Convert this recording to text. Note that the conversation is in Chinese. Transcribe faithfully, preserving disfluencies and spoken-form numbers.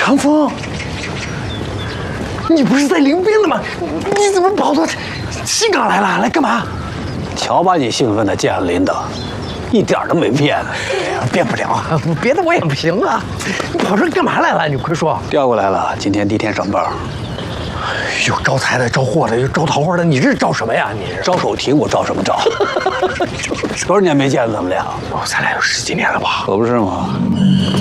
长风，你不是在领兵的吗？你怎么跑到西岗来了？来干嘛？ 瞧把你兴奋的见了领导，一点都没变。 变不了，别的我也不行啊。你跑这干嘛来了？你快说。 调过来了，今天第一天上班。 有招财的，招货的，有招桃花的，你这招什么呀？你招手停，我招什么招？多少年没见了，咱们俩？ 咱俩有十几年了吧？ 可不是吗？